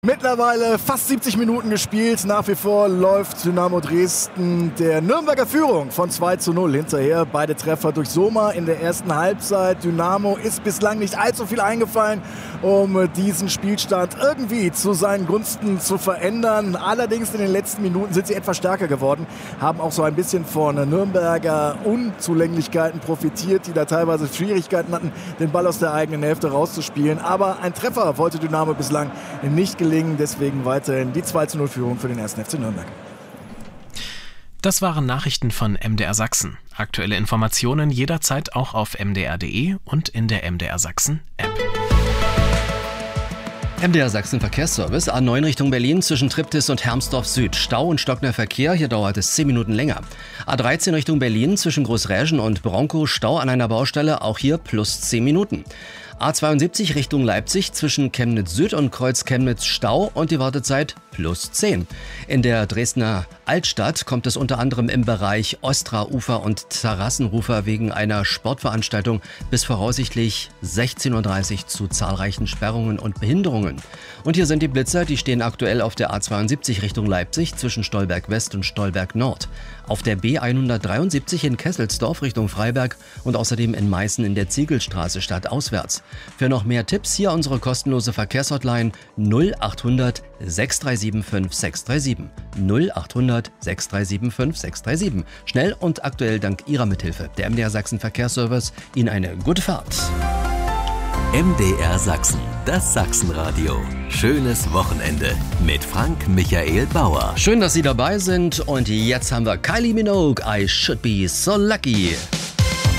Mittlerweile fast 70 Minuten gespielt. Nach wie vor läuft Dynamo Dresden der Nürnberger Führung von 2:0 hinterher. Beide Treffer durch Sommer in der ersten Halbzeit. Dynamo ist bislang nicht allzu viel eingefallen, um diesen Spielstand irgendwie zu seinen Gunsten zu verändern. Allerdings in den letzten Minuten sind sie etwas stärker geworden, haben auch so ein bisschen von Nürnberger Unzulänglichkeiten profitiert, die da teilweise Schwierigkeiten hatten, den Ball aus der eigenen Hälfte rauszuspielen. Aber ein Treffer wollte Dynamo bislang nicht gelingen. Deswegen weiterhin die 2:0-Führung für den 1. FC Nürnberg. Das waren Nachrichten von MDR Sachsen. Aktuelle Informationen jederzeit auch auf mdr.de und in der MDR Sachsen App. MDR Sachsen Verkehrsservice, A9 Richtung Berlin zwischen Triptis und Hermsdorf Süd. Stau und stockender Verkehr, hier dauert es 10 Minuten länger. A13 Richtung Berlin zwischen Großräschen und Bronkow, Stau an einer Baustelle, auch hier plus 10 Minuten. A72 Richtung Leipzig zwischen Chemnitz Süd und Kreuz Chemnitz Stau und die Wartezeit plus 10. In der Dresdner Altstadt kommt es unter anderem im Bereich Ostra-Ufer und Terrassenufer wegen einer Sportveranstaltung bis voraussichtlich 16:30 Uhr zu zahlreichen Sperrungen und Behinderungen. Und hier sind die Blitzer, die stehen aktuell auf der A72 Richtung Leipzig zwischen Stolberg West und Stolberg Nord. Auf der B173 in Kesselsdorf Richtung Freiberg und außerdem in Meißen in der Ziegelstraße stadtauswärts. Für noch mehr Tipps hier unsere kostenlose Verkehrshotline 0800 637 5637. 0800 637 5637. Schnell und aktuell dank Ihrer Mithilfe. Der MDR Sachsen Verkehrsservice. Ihnen eine gute Fahrt. MDR Sachsen, das Sachsenradio. Schönes Wochenende mit Frank Michael Bauer. Schön, dass Sie dabei sind und jetzt haben wir Kylie Minogue, I Should Be So Lucky.